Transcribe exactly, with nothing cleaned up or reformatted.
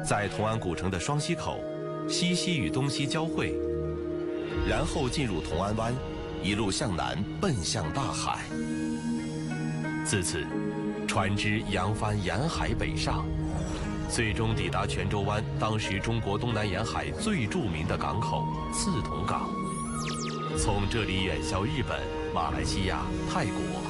在同安古城的双溪口，西溪与东溪交汇，然后进入同安湾，一路向南奔向大海。自此，船只扬帆沿海北上，最终抵达泉州湾，当时中国东南沿海最著名的港口刺桐港。从这里远销日本、马来西亚、泰国、